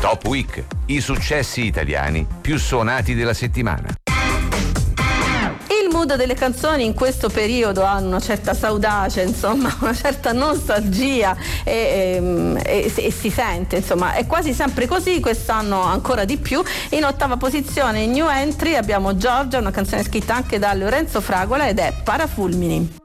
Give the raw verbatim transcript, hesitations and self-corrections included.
Top Week, i successi italiani più suonati della settimana. Il mood delle canzoni in questo periodo hanno una certa saudace, insomma, una certa nostalgia e, e, e, e si sente, insomma, è quasi sempre così, quest'anno ancora di più. In ottava posizione in New Entry abbiamo Giorgia, una canzone scritta anche da Lorenzo Fragola ed è Parafulmini.